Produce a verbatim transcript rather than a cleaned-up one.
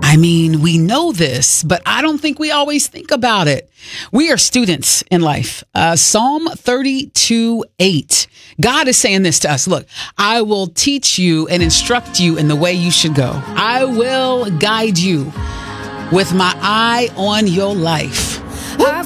I mean, we know this, but I don't think we always think about it. We are students in life. Uh, Psalm thirty-two eight. God is saying this to us. Look, I will teach you and instruct you in the way you should go. I will guide you with my eye on your life. I've